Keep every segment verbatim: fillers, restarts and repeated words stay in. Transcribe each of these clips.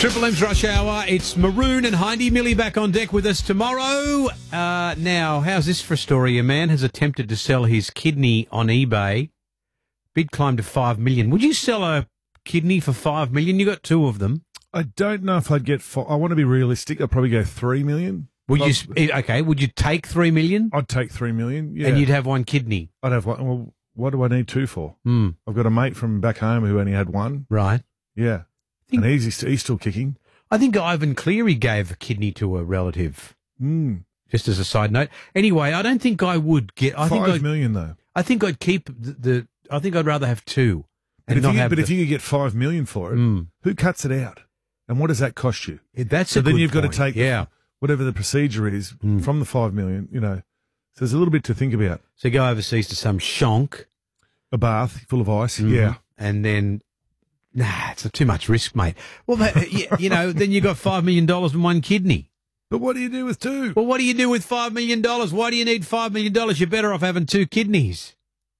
Triple M's Rush Hour. It's Maroon and Hindy Millie back on deck with us tomorrow. Uh, now, how's this for a story? A man has attempted to sell his kidney on eBay. Bid climbed to five million dollars. Would you sell a kidney for five million dollars? You got two of them. I don't know if I'd get four. I want to be realistic. I'd probably go three million dollars. Would you? Okay. Would you take three million dollars? I'd take three million dollars, yeah. And you'd have one kidney? I'd have one. Well, what do I need two for? Mm. I've got a mate from back home who only had one. Right. Yeah. Think, and he's, he's still kicking. I think Ivan Cleary gave a kidney to a relative. Mm. Just as a side note. Anyway, I don't think I would get... I Five think I'd, million, though. I think I'd keep the... the I think I'd rather have two. And and if not you, have but the, if you could get five million for it, mm. who cuts it out? And what does that cost you? That's so a then good you've point. got to take yeah. whatever the procedure is mm. from the five million, you know. So there's a little bit to think about. So go overseas to some shonk. A bath full of ice, mm-hmm. yeah. And then, nah, it's a too much risk, mate. Well, but, you, you know, then you got five million dollars and one kidney. But what do you do with two? Well, what do you do with five million dollars? Why do you need five million dollars? You're better off having two kidneys.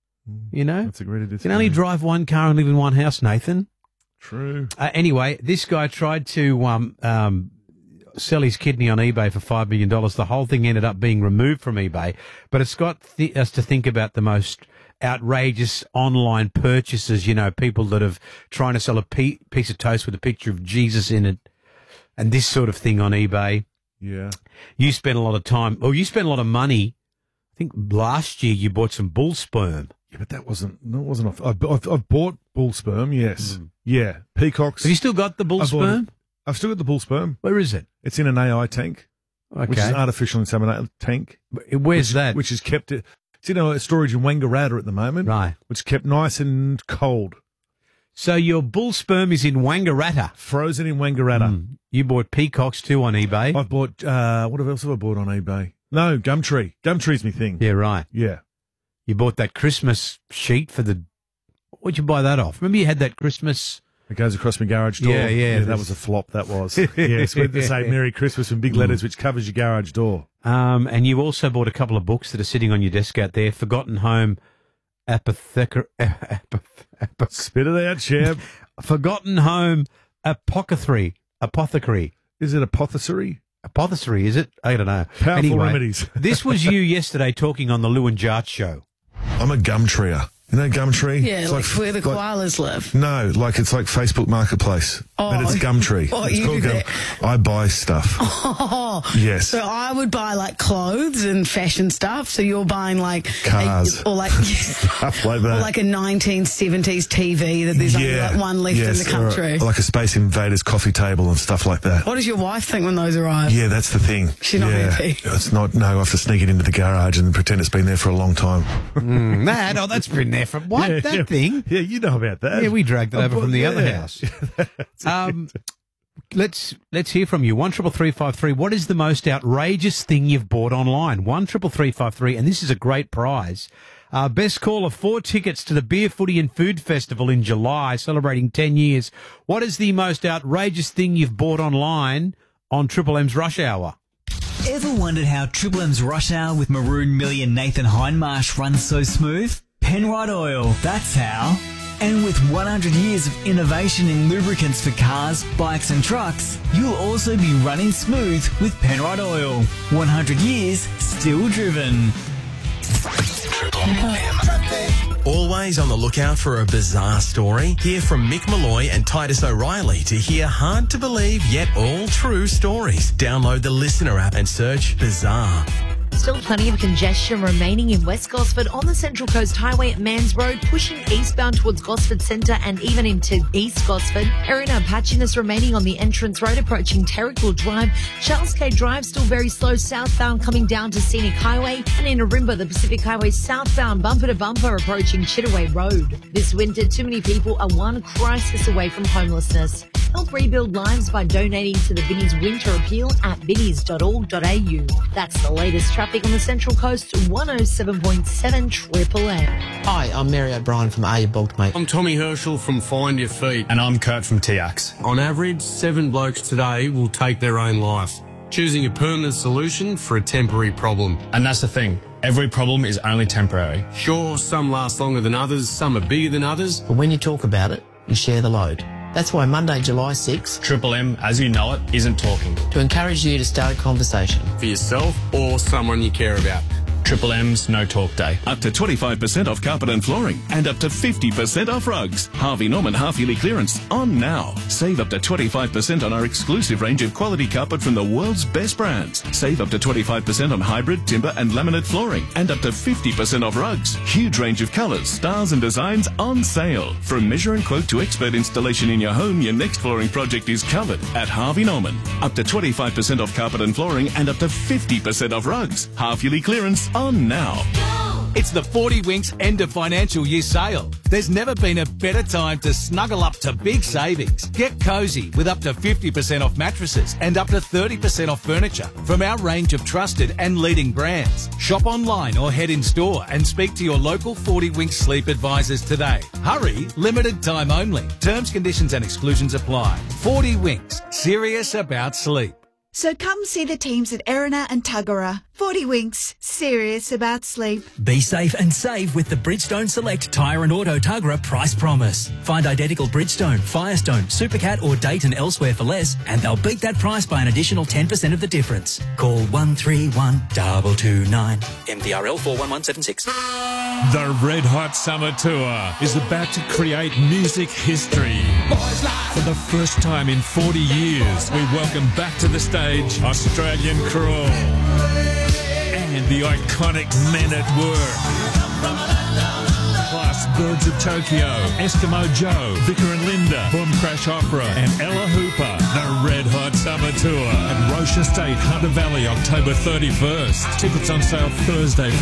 You know? That's a great You can only drive one car and live in one house, Nathan. True. Uh, anyway, this guy tried to um, um, sell his kidney on eBay for five million dollars. The whole thing ended up being removed from eBay. But it's got th- us to think about the most outrageous online purchases, you know, people that have trying to sell a pe- piece of toast with a picture of Jesus in it and this sort of thing on eBay. Yeah. You spent a lot of time, or you spent a lot of money. I think last year you bought some bull sperm. Yeah, but that wasn't, that wasn't off. I've, I've, I've bought bull sperm, yes. Mm. Yeah. Peacocks. Have you still got the bull I've sperm? I've still got the bull sperm. Where is it? It's in an A I tank, okay. which is an artificial inseminator tank. Where's which, that? Which is kept, it's in a storage in Wangaratta at the moment. Right. Which is kept nice and cold. So your bull sperm is in Wangaratta. Frozen in Wangaratta. Mm. You bought peacocks too on eBay. I've bought, uh, what else have I bought on eBay? No, Gumtree. Gumtree's my thing. Yeah, right. Yeah. You bought that Christmas sheet for the... Where'd you buy that off? Remember you had that Christmas... It goes across my garage door. Yeah, yeah. yeah that was a flop, that was. Yeah, it's meant to say Merry Christmas in big letters, which covers your garage door. Um, and you also bought a couple of books that are sitting on your desk out there. Forgotten Home... Apothecar... Apoth- Spit it out, champ. Forgotten Home Apothecary. Apothecary. Is it apothecary? Apothecary, is it? I don't know. Powerful anyway, remedies. This was you yesterday talking on the Lou and Jart show. I'm a Gumtreeer. You know Gumtree? Yeah, it's like, like where the like, koalas live. No, like it's like Facebook Marketplace. Oh, but it's Gumtree. Oh, it's you called do Gum. that. I buy stuff. Oh, yes. So I would buy like clothes and fashion stuff. So you're buying like cars a, or like stuff like that, or like a nineteen seventies T V that there's yeah, only like one left yes, in the country, or like a Space Invaders coffee table and stuff like that. What does your wife think when those arrive? Yeah, that's the thing. She's not yeah. happy. It's not. No, I have to sneak it into the garage and pretend it's been there for a long time. mm, nah, no, that's been there for what yeah, that yeah. thing. Yeah, you know about that. Yeah, we dragged it over from the yeah. other house. um, let's let's hear from you. One triple three five three. What is the most outrageous thing you've bought online? One triple three five three, and this is a great prize. Uh, best caller, four tickets to the Beer, Footy and Food Festival in July, celebrating ten years. What is the most outrageous thing you've bought online on Triple M's Rush Hour? Ever wondered how Triple M's Rush Hour with Maroon Millie and Nathan Hindmarsh runs so smooth? Penrite Oil, that's how. And with one hundred years of innovation in lubricants for cars, bikes and trucks, you'll also be running smooth with Penrite Oil. one hundred years, still driven. Always on the lookout for a bizarre story? Hear from Mick Malloy and Titus O'Reilly to hear hard-to-believe yet all-true stories. Download the Listener app and search Bizarre. Still plenty of congestion remaining in West Gosford on the Central Coast Highway at Mans Road, pushing eastbound towards Gosford Centre and even into East Gosford. Area patchiness remaining on the entrance road approaching Terrigal Drive. Charles K Drive still very slow southbound coming down to Scenic Highway. And in Arimba, the Pacific Highway southbound bumper to bumper approaching Chittaway Road. This winter, too many people are one crisis away from homelessness. Help rebuild lives by donating to the Vinnie's Winter Appeal at vinnies dot org dot a u. That's the latest traffic on the Central Coast, one oh seven point seven Triple M. Hi, I'm Mary O'Brien from Are You Booked, Mate? I'm Tommy Herschel from Find Your Feet. And I'm Kurt from T X. On average, seven blokes today will take their own life, choosing a permanent solution for a temporary problem. And that's the thing. Every problem is only temporary. Sure, some last longer than others, some are bigger than others. But when you talk about it, you share the load. That's why Monday, July sixth, Triple M, as you know it, isn't talking. to encourage you to start a conversation. For yourself or someone you care about. Triple M's No Talk Day. Up to twenty-five percent off carpet and flooring and up to fifty percent off rugs. Harvey Norman half-yearly clearance on now. Save up to twenty-five percent on our exclusive range of quality carpet from the world's best brands. Save up to twenty-five percent on hybrid, timber and laminate flooring and up to fifty percent off rugs. Huge range of colours, styles and designs on sale. From measure and quote to expert installation in your home, your next flooring project is covered at Harvey Norman. Up to twenty-five percent off carpet and flooring and up to fifty percent off rugs. Half-yearly clearance on now. It's the forty Winks end of financial year sale. There's never been a better time to snuggle up to big savings. Get cosy with up to fifty percent off mattresses and up to thirty percent off furniture from our range of trusted and leading brands. Shop online or head in store and speak to your local forty Winks sleep advisors today. Hurry, limited time only. Terms, conditions and exclusions apply. forty Winks, serious about sleep. So come see the teams at Erina and Tuggerah. forty Winks, serious about sleep. Be safe and save with the Bridgestone Select Tyre and Auto Tuggerah Price Promise. Find identical Bridgestone, Firestone, Supercat or Dayton elsewhere for less and they'll beat that price by an additional ten percent of the difference. Call one three one, two two nine. M V R L four one one seven six. The Red Hot Summer Tour is about to create music history. For the first time in forty years, we welcome back to the stage Australian Crawl and the iconic Men at Work. Plus Birds of Tokyo, Eskimo Joe, Vicar and Linda, Boom Crash Opera and Ella Hooper. The Red Hot Summer Tour at Roche Estate, Hunter Valley, October thirty-first. Tickets on sale Thursday from